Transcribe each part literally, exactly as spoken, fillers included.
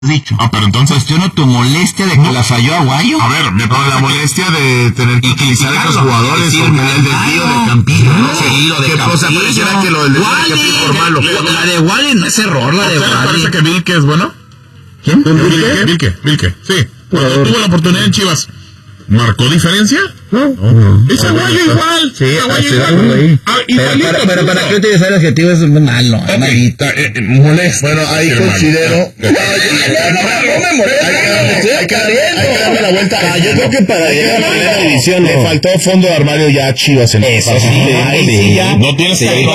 dicho. Ah, pero entonces... Cuestiono tu molestia de que no. la falló Aguayo. A ver, me pongo la molestia de tener que utilizar a los jugadores decir, porque el desvío de Campillo, ¿no? Sí, lo de ¿Qué cosa? Pareciera que lo del desvío de Campillo por malo. La de Wally no es error, la de Wally. ¿Te parece que Vilke es bueno? ¿Quién? Vilke, Vilke, Vilke, sí. Cuando tuvo la oportunidad en Chivas, ¿marcó diferencia? No. no. Es Aguayo igual. Sí, Aguayo igual. Ah, pero, para, pero para qué utilizar el adjetivo es malo, es malito. Eh, eh, molesto. Bueno, ahí sí, considero... No, no, no me molesta. Hay que darle la vuelta. Ah, yo creo que para llegar a primera división le faltó fondo de armario ya a Chivas en eso. Ahí sí ya. No tienes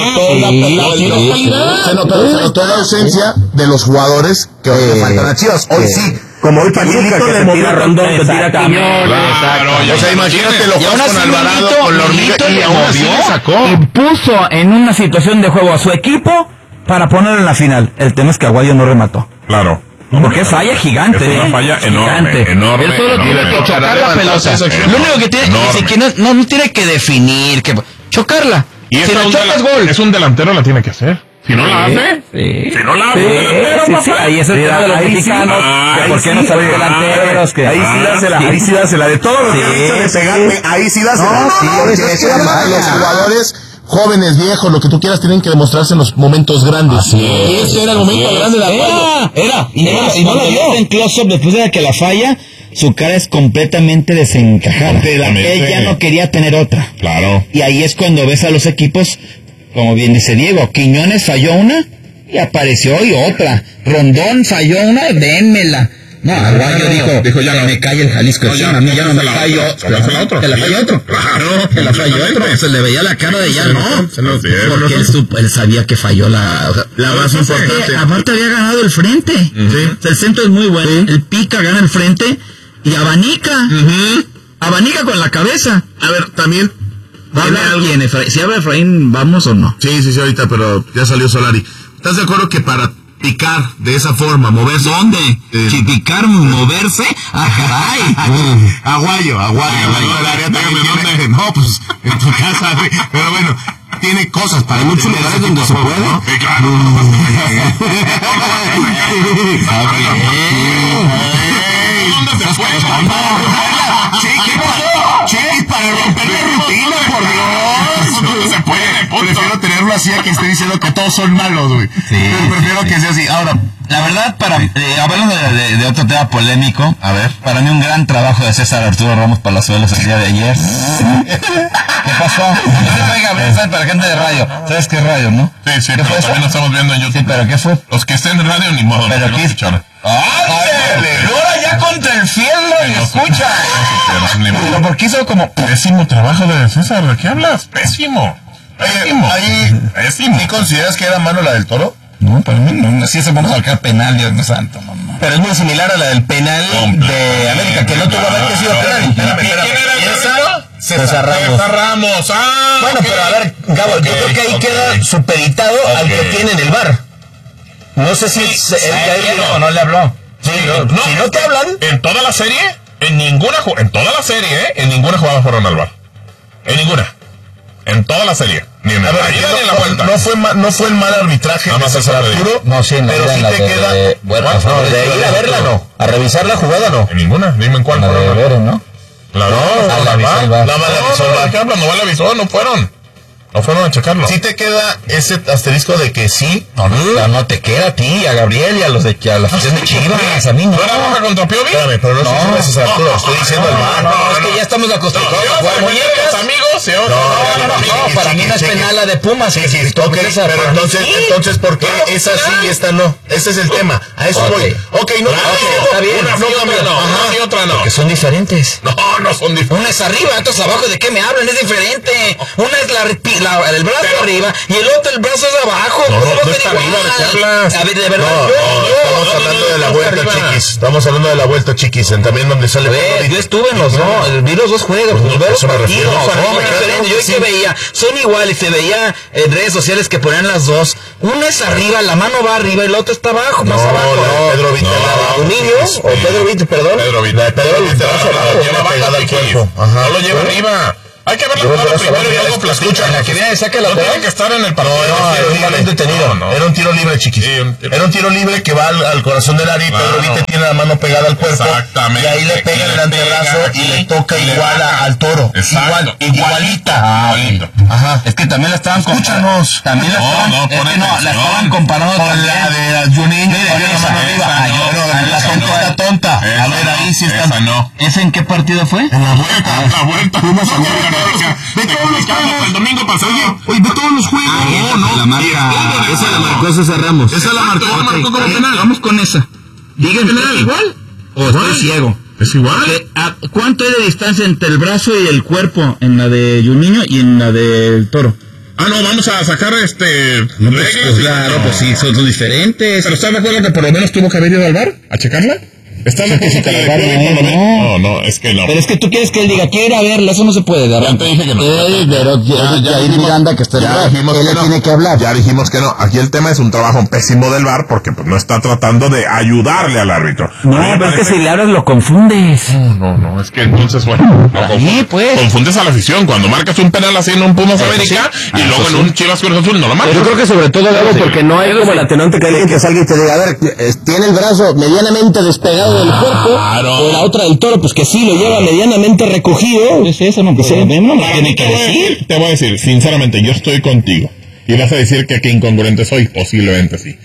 calidad. Se notó la ausencia de los jugadores que hoy le faltan a Chivas. Hoy sí. Como hoy Pachuca, que te tira Rondón, te tira Quiñones. Claro, o sea, imagínate lo juegas con Alvarado, con la hormiga, y aún así le sacó. Y puso en una situación de juego a su equipo para ponerlo en la final. El tema es que Aguayo no remató. Claro. Porque es falla gigante. Es una falla ¿eh? enorme, gigante. enorme. Él solo enorme, tiene que chocar la pelota. Lo único que tiene enorme. es que no, no, no tiene que definir, que chocarla. Y si la chocas, gol. Es un delantero, la tiene que hacer. Si no la hace, sí, si no la hace, sí, delantero, sí, papá. sí, ahí es el tema de los mexicanos, sí, que por qué no sí, salen sí, delanteros, que ahí sí dásela, ahí sí dásela, de todo lo que sí, ha dicho de pegarme, sí. ahí sí dásela. No, sí, no, es, es, es los jugadores jóvenes, viejos, lo que tú quieras, tienen que demostrarse en los momentos grandes. Así y es, ese era el momento grande de Aguayo. Era, era, y no, y no la dio. En close-up, después de que la falla, su cara es completamente desencajada. Él ya no quería tener otra. Claro. Y ahí es cuando ves a los equipos, como bien dice Diego, Quiñones falló una y apareció y otra. Rondón falló una, dénmela. No, Aguayo dijo, dijo ya se no. me cae el Jalisco, No, ya, a mí ya no me la falló. otra, se la otra. ¿Te la falló otro? Claro. ¿Te la falló otro? Se le veía la cara de ya no. Se nos Porque él, supo, él sabía que falló la, o sea, la más importante. Aparte había ganado el frente. Uh-huh. ¿Sí? O sea, el centro es muy bueno. ¿Sí? El pica, gana el frente y abanica. Uh-huh. Abanica con la cabeza. A ver, también... ¿Va a hablar alguien, Efraín? Si habla Efraín, ¿vamos o no? Sí, sí, sí, ahorita, pero ya salió Solari. ¿Estás de acuerdo que para picar de esa forma, moverse? ¿Dónde? Eh, si picar, moverse. ¡Ah, caray! Aguayo, Aguayo. ¿Dónde? No, pues en tu casa, güey. Pero bueno, tiene cosas para muchos lugares donde se puede. ¿no? Sí, claro. ¿Dónde se fue? Chiqui, para, Chiqui, para romper la rutina, por Dios. ¿Dónde se puede? Prefiero tenerlo así a que esté diciendo que todos son malos, güey. Sí, prefiero sí, que sea así. Ahora, la verdad, para eh, hablando de, de, de otro tema polémico, a ver, para mí un gran trabajo de César Arturo Ramos Palazuelos el día de ayer. ¿Qué pasó? Oiga, para la gente de radio. ¿Sabes qué es radio, no? Sí, sí, ¿Qué pero fue también lo estamos viendo en YouTube. Sí, pero ¿qué fue? Los que estén en radio, ni modo. Pero no ¿qué? escucharon. ¡Ándale! Ahora ya contra el fiel lo escucha. Pero porque hizo como... Pésimo trabajo de César. ¿De qué hablas? Pésimo. Pésimo. ahí, Pésimo. ¿sí consideras que era mano la del Toro? No, para mí no. Así se vamos a sacar penal, Dios mío santo. No, no. Pero es muy similar a la del penal de América, que no tuvo haber sido penal. Espérame, espérame. ¿Quién era el árbitro? César Ramos. César Ramos. Ah, Bueno, okay. pero a ver, Gabo, yo creo que ahí okay. queda supeditado okay. al que tiene en el bar. No sé si Sí, él ya no. o no le habló. Sí, no, No, si no te hablan. En toda la serie, en ninguna ju- en toda la serie, ¿eh? En ninguna jugada fueron al bar. En ninguna. En toda la serie. Ni en la ida ni en la vuelta. No fue, ma, no fue el mal arbitraje No, de no, César no, Arturo. No, sí, en la pero ida, sí en la te de- queda... de- bueno, ¿Cuál? no, de ir a verla no. A revisar la jugada no. En ninguna. Dime en cuál La de fueron. ver, ¿no? La No, no, la la avisó el va. bar. La va, la avisó el bar. ¿De qué hablan? No va, la avisó, no fueron. No fueron a checarlo. Sí te queda ese asterisco de que sí. No, no, no te queda a ti, a Gabriel y a los de a la afición de Chivas, a mí no. ¿No era roja contra Piovi? Espérame, pero no, No, estoy diciendo de César Arturo, no, estoy no, diciendo el no, bar. No, no, es que ya estamos acostumbrados a jugar muñecas. amigos, sí, No, no, no, no, no, para mí no es penal la de Pumas. Sí, que sí, se quitó ok, César, pero para mí entonces, sí. entonces, ¿por qué Claro, esa sí claro. y esta no? Ese es el tema. A eso Ok. voy. Ok, no, Claro, no, está bien. Una sí, no otra cambió. no. Ajá. Una sí, otra no. Que son diferentes. No, no son diferentes. Una es arriba, otra es abajo. ¿De qué me hablan? Es diferente. Una es la, repi- la el brazo Pero- arriba y el otro el brazo es abajo. No, ¿Cómo no, va a no ser está igual? arriba, ¿de qué hablas? A ver, de verdad, No, yo, no, yo, estamos no, no, hablando no, de la no, vuelta, arriba. chiquis. Estamos hablando de la vuelta, chiquis. en- También donde sale. A ver, yo estuve en los dos, vi los dos juegos, Pues, los dos eso me refiero. partidos, No, son me queda diferentes. Yo claro que que veía, son iguales, se veía en redes sociales que ponían las dos. Una es arriba, la mano va arriba y la otra está abajo, No, más abajo. la de Pedro Vite. No, la de Niño, Chiquis. o Pedro Vite, perdón. Pedro Vite. La de Pedro Vite. Lo lleva Pegada abajo, al chiquis. cuerpo. Ajá. No lo lleva arriba. Hay que ver la Yo jugada creo que primero esa y luego va- platica. escucha, la que viene, saca la No bola. tiene que estar en el partido. No, era un balón detenido. No, no. Era un tiro libre, chiquis. Sí, un tiro- Era un tiro libre que va al, al corazón del área y Claro. Pedro Vite tiene la mano pegada al cuerpo. Exactamente. Y ahí le pega Y el le antebrazo pega y aquí, le toca y le igual baja. a- al toro. Exacto. Igual, igualita. Ah, Igualito. ok. Ajá. Es que también la estaban comparando. Escúchanos. También la No, estaban, no, es pon que no, la atención. estaban comparando Con también. la de Junín. Mire, Pone la esa, mano esa arriba. no, Ay, no, no, esa la no. tonta está tonta. Esa A ver, no, ahí sí está. esa no. ¿Ese en qué partido fue? En la vuelta, en la vuelta. Pumas No, América. América. Ve Se todos los comunicaron juegos. el domingo pasado. Oye, ve todos los juegos. No, no. La marca. Y estuvo en el- Esa la marcó César Ramos. Esa la marcó, la marcó como Ok, penal. Vamos con esa. Díganme, Penal. ¿es igual? ¿O estoy ciego? Es igual. Eh, ¿a ¿Cuánto hay de distancia entre el brazo y el cuerpo en la de Juninho y en la del Toro? Ah, no, vamos a sacar este. No, pues, reglas pues y- claro, no. pues sí, son son diferentes. ¿Pero estás de acuerdo que por lo menos tuvo que haber ido al bar a checarla? ¿Estás de acuerdo que al bar, le- por lo no. menos- No, no, es que no. Pero es que tú quieres que él diga, quiero ir a verla, eso no se puede dar. Ya te dije que no. Eh, pero Ya, ya, ya Jair dijimos- Miranda que está en el ya bar. dijimos Él que le no. tiene que hablar. Ya dijimos que no. Aquí el tema es un trabajo pésimo del V A R porque pues no está tratando de ayudarle al árbitro. No, A mí me pero es que parece- si le hablas lo confundes. No, no, no, es que entonces, bueno, lo Ahí, pues. confundes a la afición. Cuando marcas un penal así en un Pumas América y luego en un Chivas Cruz Azul no lo marcas. Yo creo que sobre todo, Gabo, porque no hay como el atenuante que alguien que salga y te diga, a ver, eh, tiene el brazo medianamente despegado del cuerpo, Claro. o la otra del Toro, pues que sí lo lleva medianamente recogido. Es eso, no, pues, no me Para tiene mí, que te voy a decir. decir, te voy a decir, sinceramente, yo estoy contigo. Y vas a decir que qué incongrente soy, posiblemente sí.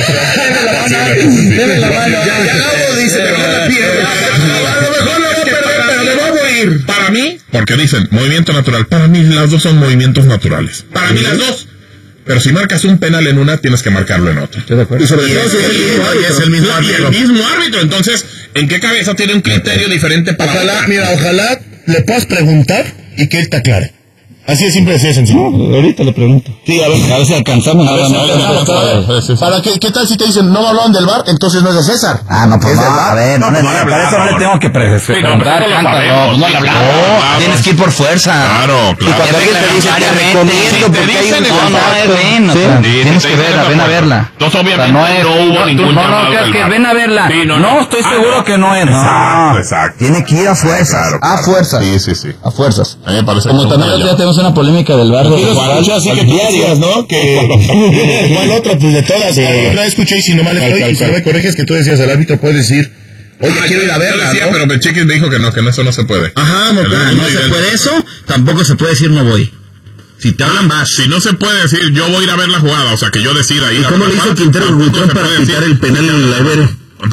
Deme la mano. Ya, ya Gabo dice, mejor la pierdo. A lo mejor lo va a perder, pero me va a morir. Para mí, porque dicen movimiento natural, para mí las dos son movimientos naturales. Para mí las dos. Pero si marcas un penal en una, tienes que marcarlo en otra. Y sobre Y todo es, si es el mismo y es el mismo, y el árbitro. mismo árbitro. Entonces, ¿en qué cabeza tiene un criterio diferente para Ojalá, votar? mira, ojalá le puedas preguntar y que él te aclare. Así de simple, así de sencillo. Ahorita le pregunto. Sí, a ver. A ver si alcanzamos A ver, nada si más. alcanzamos a ver. Sí, sí, sí. ¿Para qué, qué tal si te dicen no me hablaban del bar? Entonces no es de César. Ah, no, pues Es no, del bar. A ver, no, No, no, pues no le para eso no hablaron. le tengo que pre- Sí, no, preguntar. pero lo Canta, sabemos, no, pues no le sí, hablamos. claro, claro. Tienes que ir por fuerza. Claro, claro. Y cuando alguien te dice, te recomiendo porque hay un No, no, contacto. ven, o Sí. sea, Sí, tienes sí, que sí, verla, sí, ven a sí. verla. Entonces, obviamente, O sea, no es- no hubo tú- ningún No, llamado no, que, del que bar. ven a verla. Sí, no, no, no. estoy Ah, seguro no. que no es. Exacto, No. exacto. Tiene que ir a fuerzas. Claro, A claro. fuerzas. Sí, sí, sí. A fuerzas. A mí me parece Como que también nunca ya yo- tenemos una polémica del barrio. Aquí los escuché así que diarias, ¿no? Que igual otra, pues de todas. Yo la escuché y si no mal estoy, Cal, y si cal, no me corriges que tú decías, el árbitro puede decir, oye, quiero ir a Yo verla, decía, ¿no? pero el Chiquis me dijo que no, que eso no se puede. Ajá, no, El claro, mismo No se nivel. puede eso, tampoco se puede decir no voy. Si te hablan, vas. Si no se puede decir, yo voy a ir a ver la jugada, o sea, que yo decida ir a ¿Cómo ver le la hizo jugada, Quintero tampoco Buitrón se para puede quitar decir. el penal en el Ibero?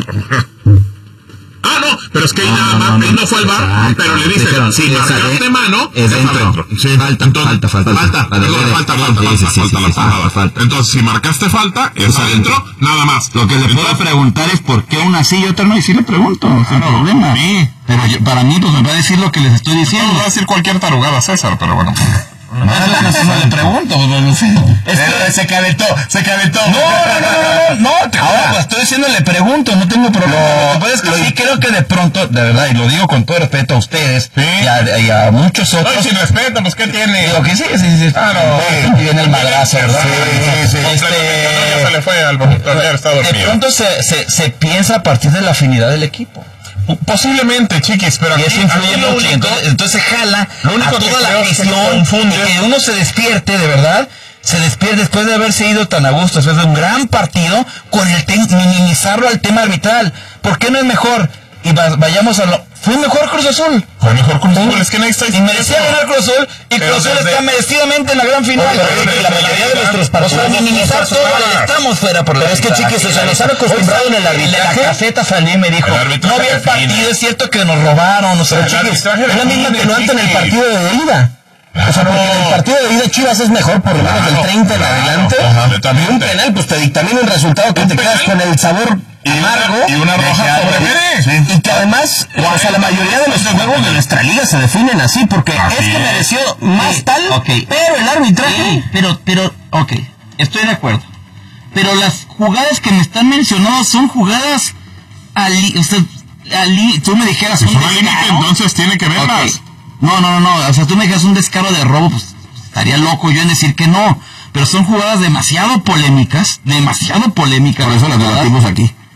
Ah, no, pero es que ahí No, nada no, más, no, él no fue al bar, exacto. pero le dicen, Dijeron, si sí, esa marcaste de- mano, es dentro. adentro. Sí, falta, Entonces, falta, falta, falta, falta, perdón, falta, falta, falta, falta, sí, sí, sí, falta, sí, la sí, falta. falta. Entonces, si marcaste falta, es adentro, nada más. Lo que le puedo preguntar es por qué una sí y otra no, y sí le pregunto, sin problema. Sí. Pero yo- para mí, pues me va a decir lo que les estoy diciendo. No va a decir cualquier tarugada, César, pero bueno. No, no, no, no le pregunto, pues, no sé. Es que se calentó, se calentó. No, no, no, no, no, no. Ahora, pues estoy diciendo, le pregunto, no tengo problema. Lo que pasa es que sí creo que de pronto, de verdad, y lo digo con todo respeto a ustedes y, a, y a muchos otros. Ay, sin respeto, pues, ¿qué tiene? Digo que sí, sí, sí. Ah, no. Y viene el madrazo, ¿verdad? Sí, sí, Este, completamente. No, ya se le fue al bonito, ayer está de dormido. pronto se, se, se piensa a partir de la afinidad del equipo. Posiblemente, chiquis, pero Y aquí, eso influye aquí lo mucho. y único- Entonces, entonces se jala Lo único a que toda la creo que se afición. confunde- Y que uno se despierte, de verdad, se despierte después de haberse ido tan a gusto, después de un gran partido, con el te- minimizarlo al tema arbitral. ¿Por qué no es mejor? Y va- vayamos a lo... Fue mejor Cruz Azul. Fue mejor Cruz Azul, es que nadie está Y diciendo merecía eso. ganar Cruz Azul, y Pero Cruz Azul desde- está merecidamente en la gran final. Oye, pero es que la mayoría de nuestros partidos- O sea, minimizar todo, Pero estamos fuera por la es que, ventana. chiquis, o sea, nos han acostumbrado en el arbitraje. La caseta salió y me dijo, El árbitro no se vi el define. partido, es cierto que nos robaron, o sea, Pero el chiquis, arbitraje es la misma define, atenuante en el chiquis. partido de ida. O sea, porque en el partido de ida Chivas es mejor por lo menos del Claro, treinta en claro, adelante. ajá, Y un completamente. penal, pues te dictamina un resultado que te quedas con el sabor Y una- amargo. y una de roja que hay- sobre Pérez. Y que además, o sea, la mayoría de los juegos de nuestra liga se definen así, porque Así este es. mereció más tal, pero el arbitraje... pero, pero, ok, estoy de acuerdo. Pero las jugadas que me están mencionando son jugadas ali, o sea, ali, tú me dijeras Si un son al límite, descaro. entonces tiene que verlas. Ok. No, no, no, no, o sea, tú me dijeras un descaro de robo, pues estaría loco yo en decir que no. Pero son jugadas demasiado polémicas, demasiado polémicas. Por eso las debatimos aquí.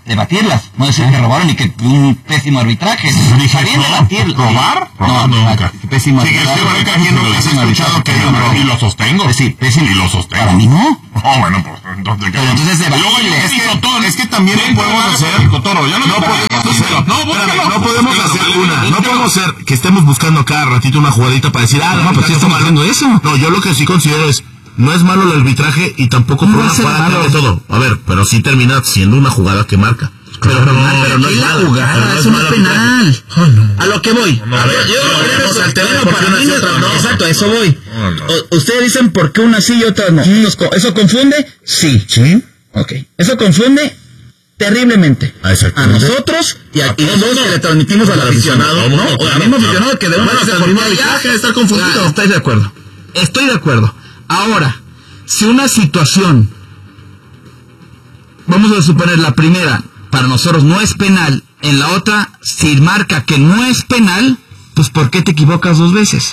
debatirlas, no decir que robaron y que un pésimo arbitraje. Está bien debatir. ¿Robar? No, nunca. Pésimo sí, arbitraje. Sí, que aquí no lo has escuchado que yo no, y lo sostengo. Sí, pésimo. Y lo sostengo. Para mí no. Oh, bueno, pues entonces... Pero entonces debatible. Es que, es que también no podemos hacer... Cotoro, ya no, no podemos hacer... No, espérame, no podemos hacer una... No podemos hacer que estemos buscando cada ratito una jugadita para decir, ah, no, pues sí estamos haciendo eso. No, yo lo que sí considero es... No es malo el arbitraje y tampoco por una jugada de todo. A ver, pero sí termina siendo una jugada que marca. Pero no, no, pero no es la jugada, eso no es penal. Oh, no. A lo que voy. No, a ver, yo no, no, no, al terreno porque para una mí sí, no- otra no. Exacto, a eso voy. No, no. O- Ustedes dicen por qué unas sí y otras no. Nos co- ¿Eso confunde? Sí. ¿Sí? Ok. Eso confunde terriblemente. Ah, A exactamente. nosotros y a, A y todos, nosotros no. que le transmitimos al Al aficionado, aficionado, ¿no? O claro, al mismo claro. aficionado que debemos Bueno, hacer hasta el por mismo allá. arbitraje está confundido. Ah, estoy de acuerdo. Estoy de acuerdo. Ahora, si una situación, vamos a suponer la primera, para nosotros no es penal, en la otra, si marca que no es penal, pues ¿por qué te equivocas dos veces?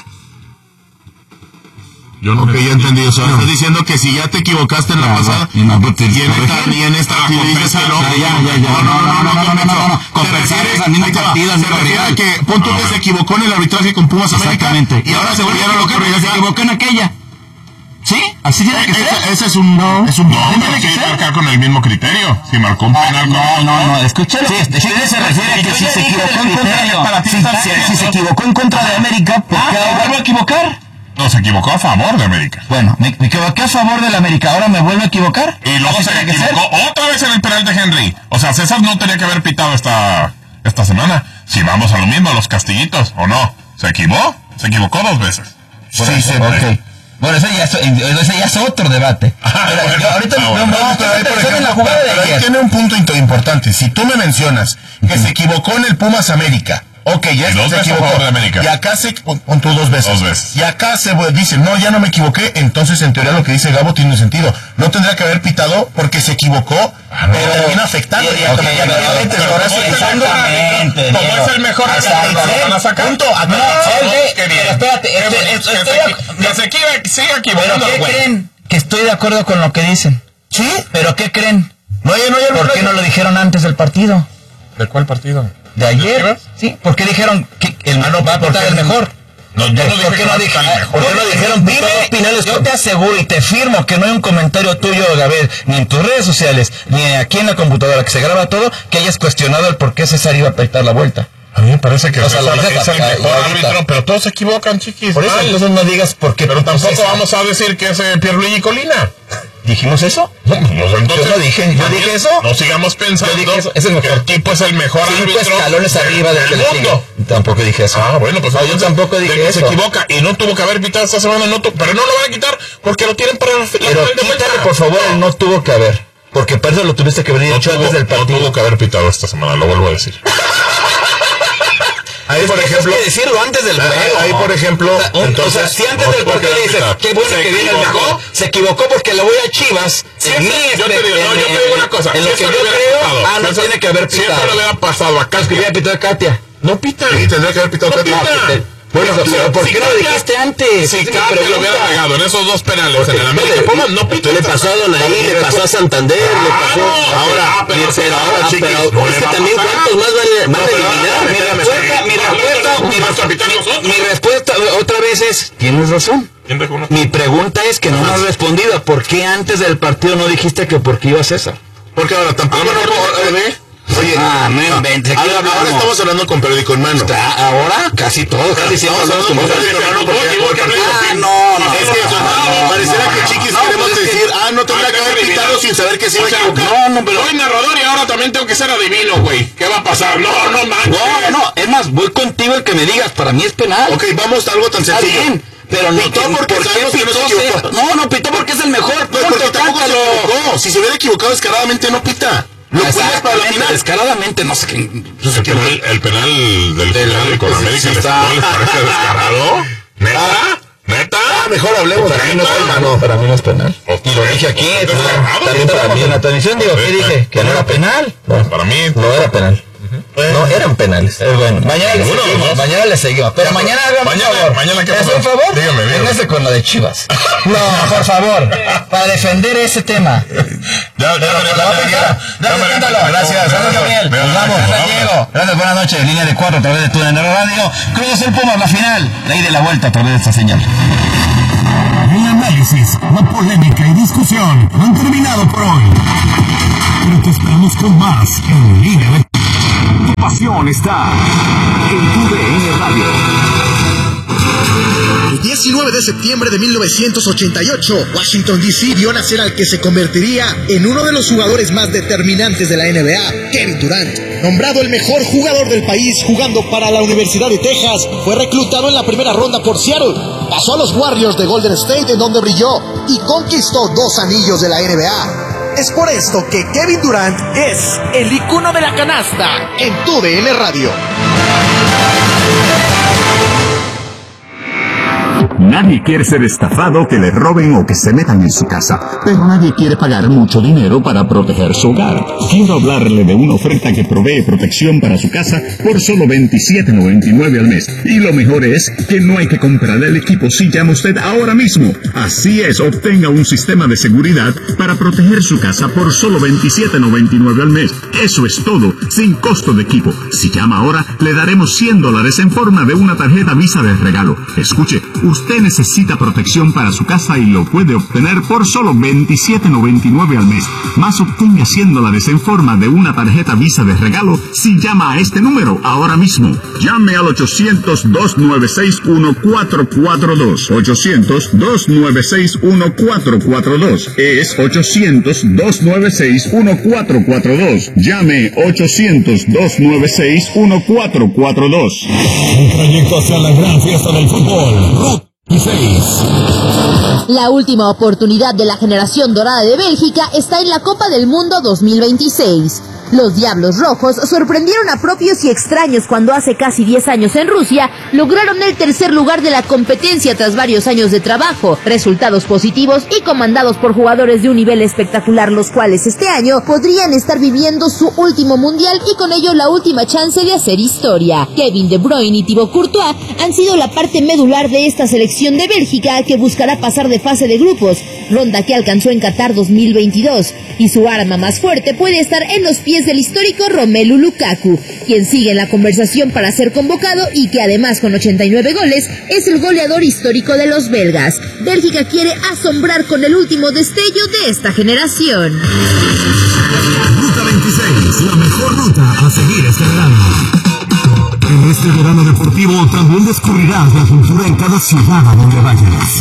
Yo no ok, ya entendí. O sea, estás diciendo que si ya te equivocaste en la Ya, pasada, y no, pues, te y en esta, corrigen. y en esta, y dices que no. Ya, ya, ya. No, no, no, no, no, no, no, no, no. Compensar Se es al mismo ahí te va. partido, al Se mismo refiere a rival. que, pon tú que se equivocó en el arbitraje con Pumas América. Exactamente. Y ahora se volvieron a lo que se equivocó en aquella. ¿Sí? Así tiene que ser. Ese, ese es un no. Es un no, Tiene pero que sí ser. marcar con el mismo criterio. Si marcó un penal con No, no, no, escúchalo. Sí, sí, se refiere a que si se equivocó en contra, si, si, si se equivocó en contra de América, ¿por qué ahora vuelve a equivocar? No, se equivocó a favor de América. Bueno, me, me equivoqué a favor del América, ahora me vuelvo a equivocar. Y luego Así se tiene que ser. equivocó otra vez en el penal de Henry. O sea, César no tenía que haber pitado esta, esta semana. Si vamos a lo mismo, a los castillitos, ¿o no? ¿Se equivocó? Se equivocó dos veces. Por Sí, eso, sí, ok. Bueno, eso ya es, eso ya es otro debate. Pero bueno, yo ahorita ah, me bueno. me- me- pero ahí, por pensando en la ejemplo, jugada de pero ahí ayer. tiene un punto int- importante. Si tú me mencionas que se equivocó en el Pumas América, ok, ya Y dos se veces a equivocó. favor de América. Y acá se pon pon tú dos veces. Dos veces. Y acá se bu- dice, no, ya no me equivoqué. Entonces, en teoría, lo que dice Gabo tiene sentido. No tendría que haber pitado porque se equivocó, pero termina afectando. Sí, ya ok, como ya pero- obviamente, pero ahora como sí, es- exactamente, Como Diego. es el mejor Exacto. árbitro, lo van a sacar. Punto. Ah, No, no, oye, qué bien. pero espérate, Que estoy- se- estoy- que estoy- se- que se equivoque, siga ¿Pero equivocando, qué güey. creen? Que estoy de acuerdo con lo que dicen. ¿Sí? ¿Pero qué creen? No, ya no, ya no. ¿Por qué no lo dijeron antes del partido? ¿De cuál partido? ¿De ayer? Sí, ¿por qué dijeron que el Ah, no, va a porque pitar el mejor? No, yo no dije ¿Por qué que no va a dije- estar el mejor. ¿Por qué no dijeron Dime, todos penales? Yo con- te aseguro y te firmo que no hay un comentario tuyo, Gabriel, ni en tus redes sociales, ni aquí en la computadora que se graba todo, que hayas cuestionado el por qué César iba a pitar la vuelta. A mí me parece que O sea, César lo dices es el acá, mejor y ahorita. árbitro, pero todos se equivocan, chiquis. Por eso, Ay, entonces no digas por qué. pero tampoco César. vamos a decir que es eh, Pierluigi Colina. ¿Dijimos eso? No, pues, entonces, Yo lo dije, yo también dije eso. No sigamos pensando Yo dije eso, es el mejor. que el tipo es el mejor Cinco árbitro escalones arriba del del mundo. Tampoco dije eso. Ah, bueno, pues No, yo entonces, tampoco dije de que eso. se equivoca y no tuvo que haber pitado esta semana, no tu- pero no lo van a quitar porque lo tienen para la la Pero final de vuelta. quítale, por favor, el no tuvo que haber. Porque para eso lo tuviste que haber No dicho tuvo, antes del no partido. tuvo que haber pitado esta semana, lo vuelvo a decir. Ahí, por ejemplo, Hay que decirlo antes del ahí, juego. ahí, por ejemplo, O sea, un- entonces, o sea, si antes no del tuvo que partido haber dices, pitado. qué bueno ¿Se que viene el equivocó? mejor, se equivocó porque le voy a Chivas. Siempre, en mi yo te espe- digo, no, en- yo te en- digo una cosa. En lo que si yo eso le hubiera creo, pasado, ah, no si eso- tiene que haber pitado. Siempre le hubiera pasado a Es que Katia. hubiera pitado Katia. No pita. sí, tendría que haber pitado No Katia. pita. que- Bueno, pero ¿por Si qué no lo Katia- dijiste antes? Si Esa es mi Katia lo pregunta. hubiera pegado en esos dos penales Porque en el América le- Pumas, no pita. Le pasó a Donaí, le pasó a Santander, le pasó. Claro. Ahora, Ah, pero- pero ahora, ah, chiquis, pero- pero es que también cuántos más van a, van a eliminar. Mi respuesta, mi respuesta, mi respuesta, mi respuesta otra vez es, tienes razón. ¿Quién dejó una? Mi pregunta es que no me has respondido. ¿Por qué antes del partido no dijiste que por qué iba César? Porque ahora tampoco A lo mejor no- no se ve. Oye, Ah, no inventes, aquí ahora, hablamos. ahora estamos hablando con periódico en mano. Está- Ahora casi todo, casi siempre hablamos con hablando con vos. periódico en mano porque ya Igual que porque- River. Ah, no, no. Es que o sea, no, pareciera no, que chiquis no, queremos pues es que- decir, ah, no tendría que haber pitado sin saber que se iba a O sea, equivocar. No, no, pero... Soy narrador y ahora también tengo que ser adivino, güey. ¿Qué va a pasar? No, no manches. No, no, es más, voy contigo el que me digas, para mí es penal. Ok, vamos a algo tan Está sencillo. bien, pero no, Pitó porque ¿por qué sabemos que no se pitó equivocó. César? No, no, pitó porque es el mejor. No, porque Punto, tampoco se cántalo. equivocó. Si se hubiera equivocado descaradamente, no pita. Lo cuidas para la Exactamente, final. descaradamente, no sé qué. El penal, el penal del final con pues, América sí les, está. ¿no les parece descarado? ¿Neta? ¿Neta? Ah, mejor hablemos. Para mí no es penal. No, para mí no es penal. O- Y lo dije aquí, o- pues, descarado, también para para mí. en la transmisión digo, ¿qué dije? Que no era penal. Para mí, No era penal. No, eran penales. Es bueno. Mañana les seguimos, mañana les seguimos. Pero mañana hagamos un favor. Mañana, ¿qué ¿Es un favor? Dígame, dígame. Véngase con lo de Chivas. No, por favor. Para defender ese tema. Ya, ya, ya. Gracias. Gracias, Gabriel. Nos vamos. Gracias, Diego. Gracias, buenas noches. Línea de cuatro a través de TUDN Radio. Cruz Azul Pumas, la final. La ida y la vuelta a través de esta señal. El análisis, la polémica y discusión no han terminado por hoy. Pero te esperamos con más en Línea de... Tu pasión está en TUDN Radio. El diecinueve de septiembre de mil novecientos ochenta y ocho, Washington D C vio nacer al que se convertiría en uno de los jugadores más determinantes de la N B A, Kevin Durant. Nombrado el mejor jugador del país jugando para la Universidad de Texas, fue reclutado en la primera ronda por Seattle. Pasó a los Warriors de Golden State, en donde brilló y conquistó dos anillos de la N B A. Es por esto que Kevin Durant es el icono de la canasta en TUDN Radio. Nadie quiere ser estafado, que le roben o que se metan en su casa, pero nadie quiere pagar mucho dinero para proteger su hogar. Quiero hablarle de una oferta que provee protección para su casa por solo veintisiete noventa y nueve al mes. Y lo mejor es que no hay que comprar el equipo si llama usted ahora mismo. Así es, obtenga un sistema de seguridad para proteger su casa por solo veintisiete noventa y nueve al mes. Eso es todo, sin costo de equipo. Si llama ahora, le daremos cien dólares en forma de una tarjeta Visa de regalo. Escuche, usted necesita protección para su casa y lo puede obtener por solo veintisiete noventa y nueve al mes. Más obtenga cien dólares en forma de una tarjeta Visa de regalo si llama a este número ahora mismo. Llame al ochocientos, dos nueve seis, uno cuatro cuatro dos. ochocientos, dos nueve seis, uno cuatro cuatro dos. Es ochocientos, dos nueve seis, uno cuatro cuatro dos. Llame ochocientos, dos nueve seis, uno cuatro cuatro dos. Un trayecto hacia la gran fiesta del fútbol. La última oportunidad de la generación dorada de Bélgica está en la Copa del Mundo dos mil veintiséis. Los Diablos Rojos sorprendieron a propios y extraños cuando hace casi diez años en Rusia lograron el tercer lugar de la competencia tras varios años de trabajo, resultados positivos y comandados por jugadores de un nivel espectacular, los cuales este año podrían estar viviendo su último mundial y con ello la última chance de hacer historia. Kevin De Bruyne y Thibaut Courtois han sido la parte medular de esta selección de Bélgica que buscará pasar de fase de grupos, ronda que alcanzó en Qatar dos mil veintidós, y su arma más fuerte puede estar en los pies del histórico Romelu Lukaku, quien sigue en la conversación para ser convocado y que además con ochenta y nueve goles es el goleador histórico de los belgas. Bélgica quiere asombrar con el último destello de esta generación. Ruta veintiséis, la mejor ruta a seguir este verano. En este verano deportivo también descubrirás la cultura en cada ciudad a donde vayas.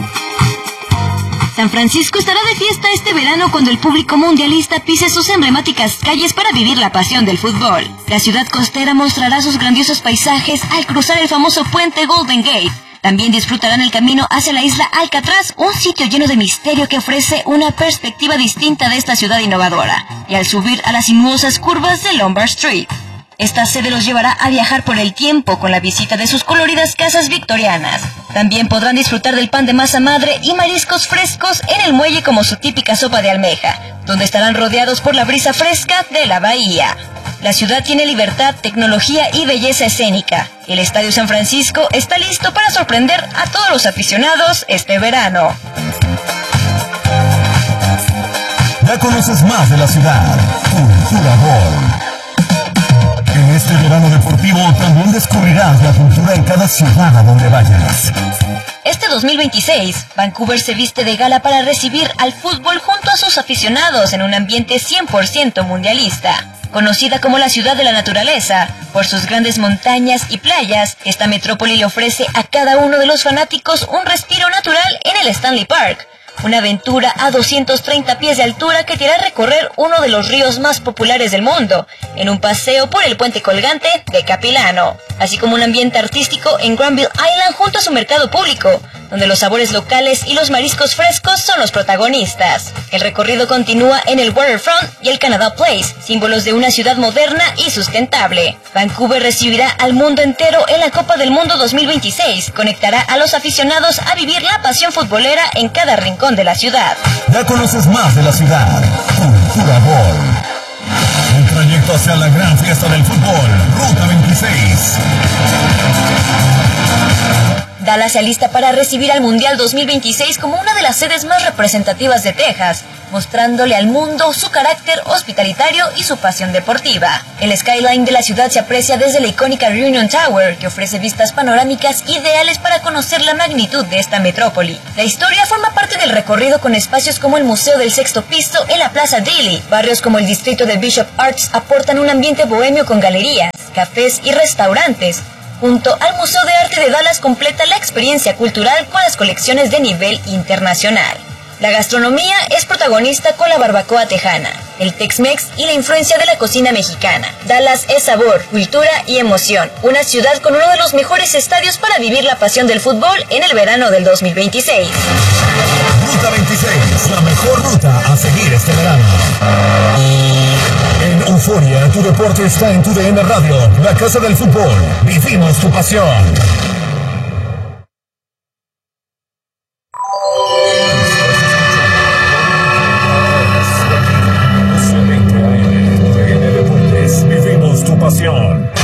San Francisco estará de fiesta este verano cuando el público mundialista pise sus emblemáticas calles para vivir la pasión del fútbol. La ciudad costera mostrará sus grandiosos paisajes al cruzar el famoso puente Golden Gate. También disfrutarán el camino hacia la isla Alcatraz, un sitio lleno de misterio que ofrece una perspectiva distinta de esta ciudad innovadora, y al subir a las sinuosas curvas de Lombard Street. Esta sede los llevará a viajar por el tiempo con la visita de sus coloridas casas victorianas. También podrán disfrutar del pan de masa madre y mariscos frescos en el muelle como su típica sopa de almeja, donde estarán rodeados por la brisa fresca de la bahía. La ciudad tiene libertad, tecnología y belleza escénica. El Estadio San Francisco está listo para sorprender a todos los aficionados este verano. Ya conoces más de la ciudad. Cultura Gol. En este verano deportivo también descubrirás la cultura en cada ciudad a donde vayas. Este dos mil veintiséis, Vancouver se viste de gala para recibir al fútbol junto a sus aficionados en un ambiente cien por ciento mundialista. Conocida como la ciudad de la naturaleza, por sus grandes montañas y playas, esta metrópoli le ofrece a cada uno de los fanáticos un respiro natural en el Stanley Park. Una aventura a doscientos treinta pies de altura que te hará recorrer uno de los ríos más populares del mundo, en un paseo por el puente colgante de Capilano, así como un ambiente artístico en Granville Island junto a su mercado público, donde los sabores locales y los mariscos frescos son los protagonistas. El recorrido continúa en el Waterfront y el Canada Place, símbolos de una ciudad moderna y sustentable. Vancouver recibirá al mundo entero en la Copa del Mundo dos mil veintiséis, conectará a los aficionados a vivir la pasión futbolera en cada rincón de la ciudad. Ya conoces más de la ciudad. Cultura Gol. Un trayecto Juntos a la gran fiesta del fútbol, Ruta veintiséis. Dallas se alista para recibir al Mundial dos mil veintiséis como una de las sedes más representativas de Texas, mostrándole al mundo su carácter hospitalitario y su pasión deportiva. El skyline de la ciudad se aprecia desde la icónica Reunion Tower, que ofrece vistas panorámicas ideales para conocer la magnitud de esta metrópoli. La historia forma parte del recorrido con espacios como el Museo del Sexto Piso en la Plaza Daly. Barrios como el distrito de Bishop Arts aportan un ambiente bohemio con galerías, cafés y restaurantes. Junto al Museo de Arte de Dallas completa la experiencia cultural con las colecciones de nivel internacional. La gastronomía es protagonista con la barbacoa tejana, el Tex-Mex y la influencia de la cocina mexicana. Dallas es sabor, cultura y emoción. Una ciudad con uno de los mejores estadios para vivir la pasión del fútbol en el verano del dos mil veintiséis. Ruta veintiséis, la mejor ruta a seguir este verano. En Euforia, tu deporte está en tu D N Radio, la casa del fútbol. Vivimos tu pasión. Vivimos tu pasión.